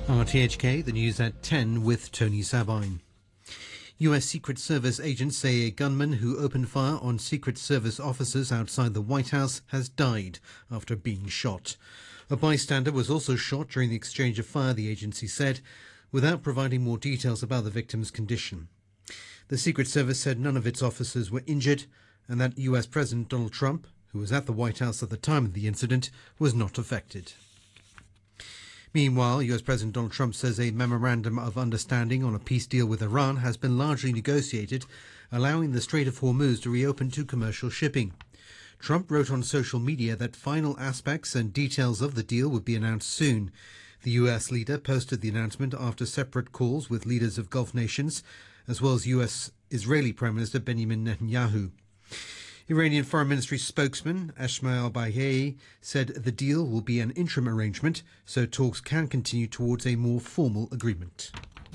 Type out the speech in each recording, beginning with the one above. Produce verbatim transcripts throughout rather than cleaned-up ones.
R T H K, the news at ten with Tony Sabine. U S Secret Service agents say a gunman who opened fire on Secret Service officers outside the White House has died after being shot. A bystander was also shot during the exchange of fire, the agency said, without providing more details about the victim's condition. The Secret Service said none of its officers were injured and that U S President Donald Trump, who was at the White House at the time of the incident, was not affected. Meanwhile, U S President Donald Trump says a memorandum of understanding on a peace deal with Iran has been largely negotiated, allowing the Strait of Hormuz to reopen to commercial shipping. Trump wrote on social media that final aspects and details of the deal would be announced soon. The U S leader posted the announcement after separate calls with leaders of Gulf nations, as well as U S Israeli Prime Minister Benjamin Netanyahu. Iranian Foreign Ministry spokesman Esmail Baghaei said the deal will be an interim arrangement, so talks can continue towards a more formal agreement.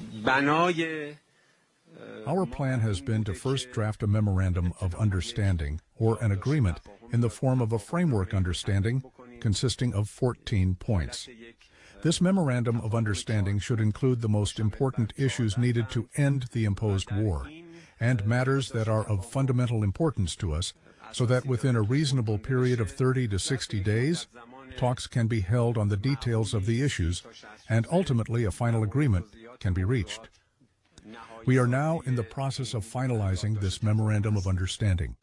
Our plan has been to first draft a memorandum of understanding, or an agreement, in the form of a framework understanding consisting of fourteen points. This memorandum of understanding should include the most important issues needed to end the imposed war, and matters that are of fundamental importance to us, so that within a reasonable period of thirty to sixty days, talks can be held on the details of the issues, and ultimately a final agreement can be reached. We are now in the process of finalizing this memorandum of understanding.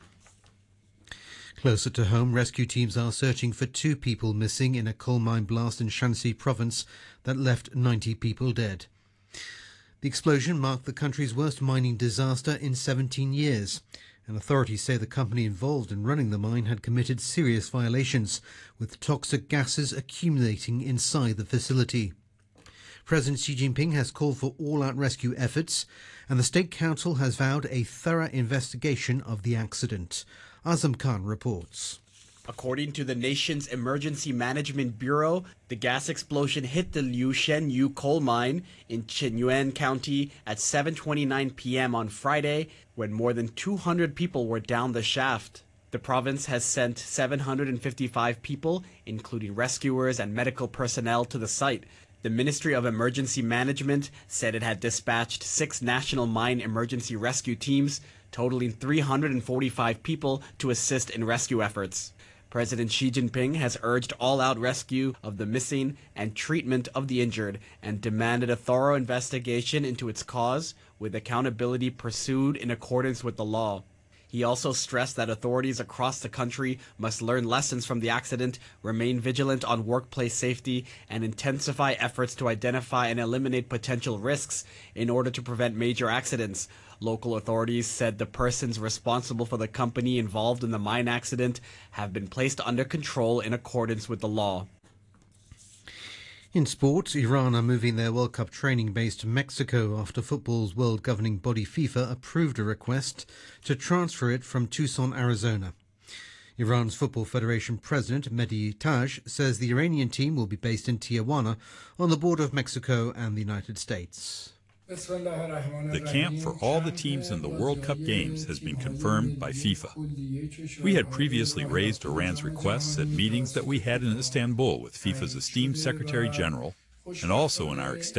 Closer to home, rescue teams are searching for two people missing in a coal mine blast in Shanxi province that left ninety people dead. The explosion marked the country's worst mining disaster in seventeen years, and authorities say the company involved in running the mine had committed serious violations, with toxic gases accumulating inside the facility. President Xi Jinping has called for all-out rescue efforts, and the State Council has vowed a thorough investigation of the accident. Azam Khan reports. According to the nation's Emergency Management Bureau, the gas explosion hit the Liu Shenyu coal mine in Qinyuan County at seven twenty-nine p m on Friday, when more than two hundred people were down the shaft. The province has sent seven hundred fifty-five people, including rescuers and medical personnel, to the site. The Ministry of Emergency Management said it had dispatched six national mine emergency rescue teams, totaling three hundred forty-five people, to assist in rescue efforts. President Xi Jinping has urged all-out rescue of the missing and treatment of the injured, and demanded a thorough investigation into its cause, with accountability pursued in accordance with the law. He also stressed that authorities across the country must learn lessons from the accident, remain vigilant on workplace safety, and intensify efforts to identify and eliminate potential risks in order to prevent major accidents. Local authorities said the persons responsible for the company involved in the mine accident have been placed under control in accordance with the law. In sports, Iran are moving their World Cup training base to Mexico after football's world governing body FIFA approved a request to transfer it from Tucson, Arizona. Iran's Football Federation president, Mehdi Taj, says the Iranian team will be based in Tijuana on the border of Mexico and the United States. The camp for all the teams in the World Cup games has been confirmed by FIFA. We had previously raised Iran's requests at meetings that we had in Istanbul with FIFA's esteemed Secretary General, and also in our extended